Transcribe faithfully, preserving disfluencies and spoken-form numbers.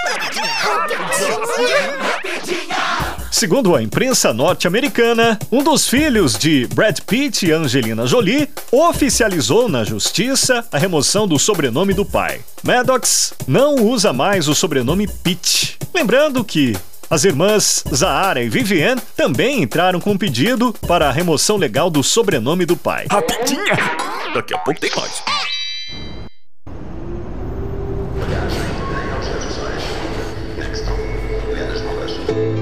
Segundo a imprensa norte-americana, um dos filhos de Brad Pitt e Angelina Jolie oficializou na justiça a remoção do sobrenome do pai. Maddox não usa mais o sobrenome Pitt. Lembrando que as irmãs Zahara e Vivienne também entraram com um pedido para a remoção legal do sobrenome do pai. Rapidinha! Daqui a pouco tem mais.